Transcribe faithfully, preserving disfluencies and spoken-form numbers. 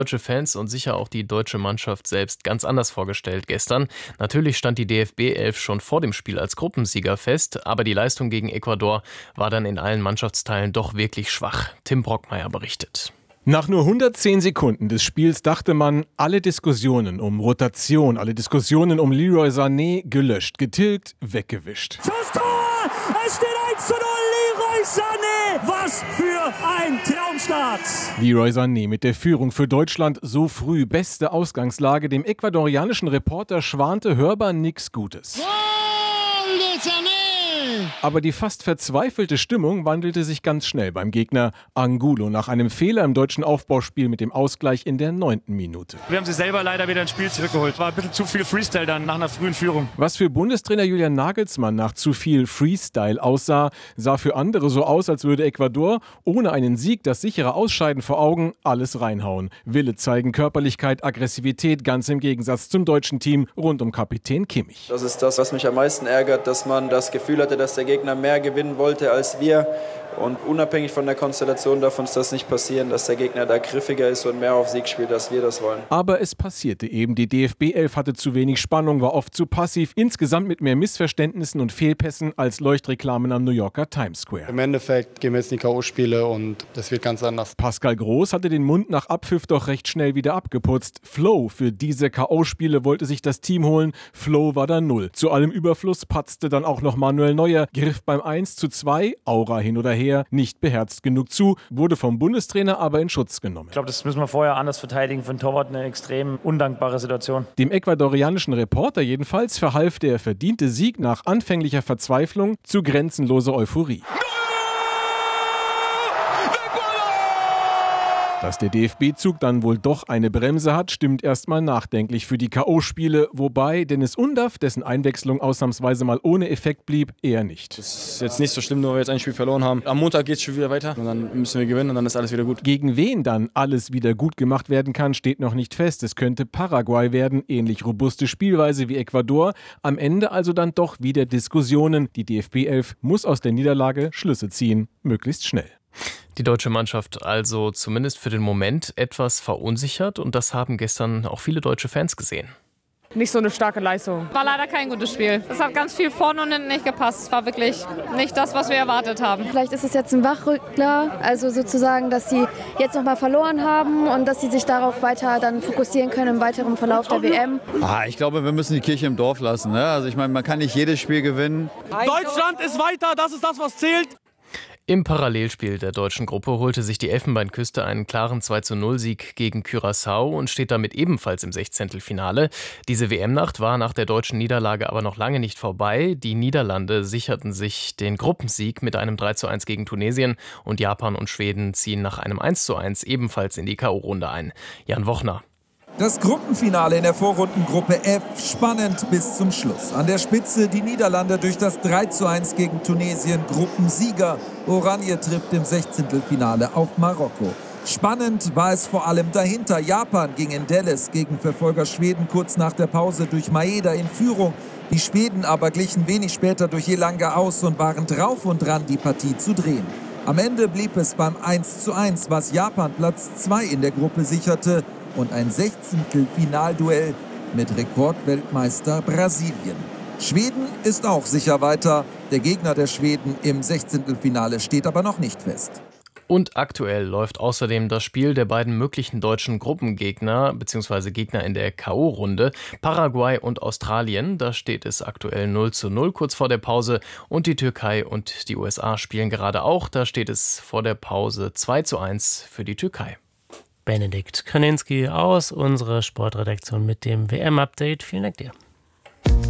Deutsche Fans und sicher auch die deutsche Mannschaft selbst ganz anders vorgestellt gestern. Natürlich stand die D F B elf schon vor dem Spiel als Gruppensieger fest, aber die Leistung gegen Ecuador war dann in allen Mannschaftsteilen doch wirklich schwach. Tim Brockmeier berichtet. Nach nur hundertzehn Sekunden des Spiels dachte man, alle Diskussionen um Rotation, alle Diskussionen um Leroy Sané gelöscht, getilgt, weggewischt. Das Tor! Es steht eins zu null, Leroy Sané! Was für ein Traumstart! Leroy Sané mit der Führung für Deutschland so früh, beste Ausgangslage. Dem ecuadorianischen Reporter schwante hörbar nichts Gutes. Goal de Sané! Aber die fast verzweifelte Stimmung wandelte sich ganz schnell beim Gegner Angulo nach einem Fehler im deutschen Aufbauspiel mit dem Ausgleich in der neunten Minute. Wir haben sie selber leider wieder ins Spiel zurückgeholt. War ein bisschen zu viel Freestyle dann nach einer frühen Führung. Was für Bundestrainer Julian Nagelsmann nach zu viel Freestyle aussah, sah für andere so aus, als würde Ecuador ohne einen Sieg, das sichere Ausscheiden vor Augen, alles reinhauen. Wille zeigen, Körperlichkeit, Aggressivität, ganz im Gegensatz zum deutschen Team rund um Kapitän Kimmich. Das ist das, was mich am meisten ärgert, dass man das Gefühl hatte, dass der Gegner mehr gewinnen wollte als wir. Und unabhängig von der Konstellation darf uns das nicht passieren, dass der Gegner da griffiger ist und mehr auf Sieg spielt, als wir das wollen. Aber es passierte eben. Die D F B elf hatte zu wenig Spannung, war oft zu passiv, insgesamt mit mehr Missverständnissen und Fehlpässen als Leuchtreklamen am New Yorker Times Square. Im Endeffekt gehen wir jetzt in die K O-Spiele und das wird ganz anders. Pascal Groß hatte den Mund nach Abpfiff doch recht schnell wieder abgeputzt. Flow für diese K O-Spiele wollte sich das Team holen. Flow war da null. Zu allem Überfluss patzte dann auch noch Manuel Neuer, griff beim eins zu zwei, Aura hin oder her, nicht beherzt genug zu, wurde vom Bundestrainer aber in Schutz genommen. Ich glaube, das müssen wir vorher anders verteidigen. Für einen Torwart eine extrem undankbare Situation. Dem ecuadorianischen Reporter jedenfalls verhalf der verdiente Sieg nach anfänglicher Verzweiflung zu grenzenloser Euphorie. Dass der D F B-Zug dann wohl doch eine Bremse hat, stimmt erstmal nachdenklich für die K O-Spiele, wobei Dennis Undaff, dessen Einwechslung ausnahmsweise mal ohne Effekt blieb, eher nicht. Das ist jetzt nicht so schlimm, nur weil wir jetzt ein Spiel verloren haben. Am Montag geht es schon wieder weiter und dann müssen wir gewinnen und dann ist alles wieder gut. Gegen wen dann alles wieder gut gemacht werden kann, steht noch nicht fest. Es könnte Paraguay werden, ähnlich robuste Spielweise wie Ecuador. Am Ende also dann doch wieder Diskussionen. Die D F B elf muss aus der Niederlage Schlüsse ziehen, möglichst schnell. Die deutsche Mannschaft also zumindest für den Moment etwas verunsichert und das haben gestern auch viele deutsche Fans gesehen. Nicht so eine starke Leistung. War leider kein gutes Spiel. Es hat ganz viel vorne und hinten nicht gepasst. Es war wirklich nicht das, was wir erwartet haben. Vielleicht ist es jetzt ein Wachrückler, also sozusagen, dass sie jetzt nochmal verloren haben und dass sie sich darauf weiter dann fokussieren können im weiteren Verlauf der W M. Ah, ich glaube, wir müssen die Kirche im Dorf lassen. Ne? Also ich meine, man kann nicht jedes Spiel gewinnen. Deutschland ist weiter, das ist das, was zählt. Im Parallelspiel der deutschen Gruppe holte sich die Elfenbeinküste einen klaren zwei zu null Sieg gegen Curaçao und steht damit ebenfalls im Sechzehntelfinale. Diese W M-Nacht war nach der deutschen Niederlage aber noch lange nicht vorbei. Die Niederlande sicherten sich den Gruppensieg mit einem drei zu eins gegen Tunesien und Japan und Schweden ziehen nach einem eins zu eins ebenfalls in die K O-Runde ein. Jan Wochner. Das Gruppenfinale in der Vorrundengruppe F spannend bis zum Schluss. An der Spitze die Niederlande durch das drei zu eins gegen Tunesien, Gruppensieger. Oranje trifft im Sechzehntelfinale auf Marokko. Spannend war es vor allem dahinter. Japan ging in Dallas gegen Verfolger Schweden kurz nach der Pause durch Maeda in Führung. Die Schweden aber glichen wenig später durch Elanga aus und waren drauf und dran, die Partie zu drehen. Am Ende blieb es beim eins zu eins, was Japan Platz zwei in der Gruppe sicherte. Und ein Sechzehntelfinalduell mit Rekordweltmeister Brasilien. Schweden ist auch sicher weiter. Der Gegner der Schweden im Sechzehntelfinale steht aber noch nicht fest. Und aktuell läuft außerdem das Spiel der beiden möglichen deutschen Gruppengegner bzw. Gegner in der K O-Runde, Paraguay und Australien. Da steht es aktuell null zu null kurz vor der Pause und die Türkei und die U S A spielen gerade auch. Da steht es vor der Pause zwei zu eins für die Türkei. Benedikt Kraninski aus unserer Sportredaktion mit dem W M-Update. Vielen Dank dir.